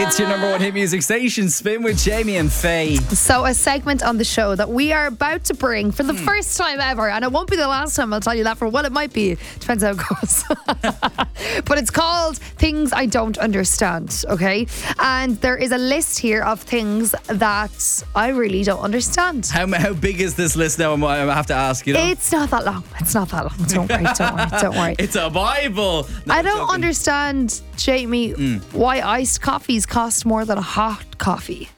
It's your number one hit music station, Spin with Jamie and Faye. So a segment on the show that we are about to bring for the first time ever, and it won't be the last time, I'll tell you that. For well, it might be. Depends how it goes. But it's called Things I Don't Understand, okay? And there is a list here of things that I really don't understand. How big is this list now? I have to ask, you know? It's not that long. Don't worry. It's a Bible. No, I I'm don't joking. understand, Jamie, why iced coffees cost more than a hot coffee.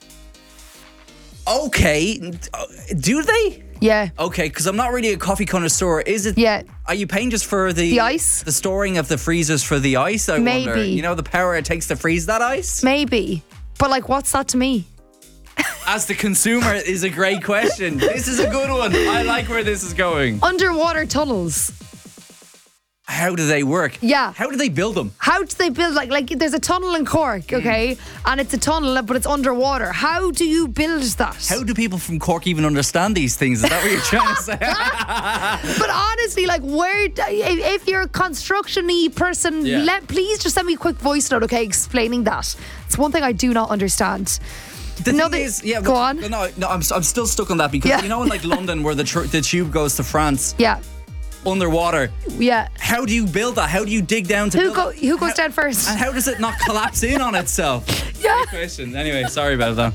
Okay. Do they? Yeah. Okay, because I'm not really a coffee connoisseur. Is it? Yeah. Are you paying just for the ice? The storing of the freezers for the ice? I Maybe. wonder. You know, the power it takes to freeze that ice? Maybe. But like, what's that to me? As the consumer is a great question. This is a good one. I like where this is going. Underwater tunnels. How do they work? Yeah. How do they build them? How do they build, like there's a tunnel in Cork, okay? And it's a tunnel, but it's underwater. How do you build that? How do people from Cork even understand these things? Is that what you're trying to say? But honestly, like, if you're a construction-y person, Yeah. please just send me a quick voice note, okay, explaining that. It's one thing I do not understand. The thing is, yeah, go on. No, I'm still stuck on that because Yeah. you know in like London where the tube goes to France Yeah, underwater. yeah. How do you build that? How do you dig down to build that? Who goes down first? And how does it not collapse in on itself? Yeah. Great question. Anyway, sorry about that.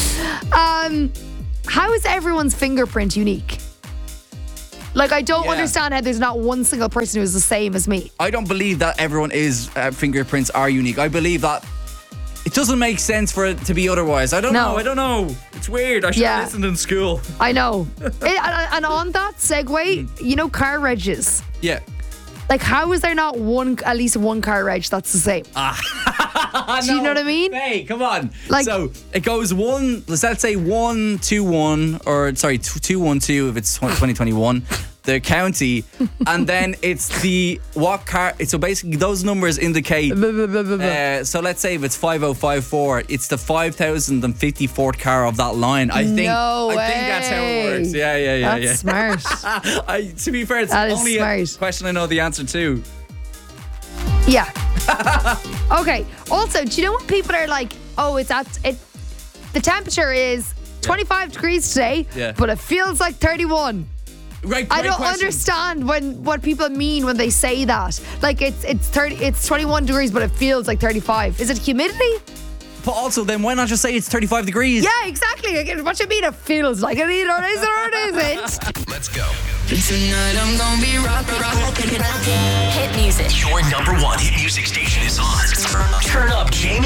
How is everyone's fingerprint unique? Like, I don't Yeah. understand how there's not one single person who's the same as me. I don't believe that everyone fingerprints are unique. I believe that it doesn't make sense for it to be otherwise. I don't know. It's weird. I should have listened in school. I know. And on that segue, you know, car regs. Yeah. Like, how is there not at least one car reg that's the same? Do you know what I mean? Hey, come on. Like- so it goes let's say 121, or sorry, 212 if it's 2021. The county, and then it's what car. So basically, those numbers indicate. So let's say if it's 5054, it's the 5054th car of that line. I think that's how it works. Yeah. That's smart. To be fair, it's That is only a smart. question I know the answer to. Yeah. Okay. Also, do you know when people are like, oh, the temperature is 25 degrees today, but it feels like 31. Right, I don't question. understand what people mean when they say that. Like, it's 21 degrees, but it feels like 35. Is it humidity? But also, then why not just say it's 35 degrees? Yeah, exactly. Like, what you mean it feels like it either is or it isn't? Let's go. Tonight I'm gonna be rockin'. Hit music. Your number one hit music station is on. Turn up Jamie